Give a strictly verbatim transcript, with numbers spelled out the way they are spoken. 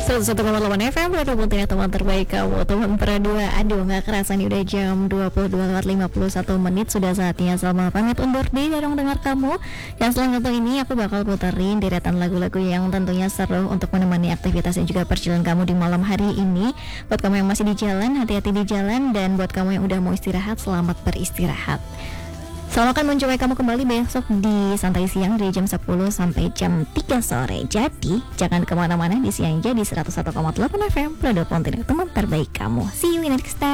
seratus satu koma delapan F M, Radio Pontianak, teman terbaik kamu, teman berdua. Aduh, gak kerasa nih udah jam dua puluh dua lewat lima puluh satu menit. Sudah saatnya Salma pamit undur diri dari ruang dengar kamu. Dan selanjutnya ini aku bakal puterin deretan lagu-lagu yang tentunya seru untuk menemani aktivitas dan juga perjalanan kamu di malam hari ini. Buat kamu yang masih di jalan, hati-hati di jalan. Dan buat kamu yang udah mau istirahat, selamat beristirahat. Selamat akan mencoba kamu kembali besok di Santai Siang dari jam sepuluh sampai jam tiga sore. Jadi jangan kemana-mana, di siang aja di seratus satu koma delapan F M, Radio Pontianak, teman terbaik kamu. See you in next time.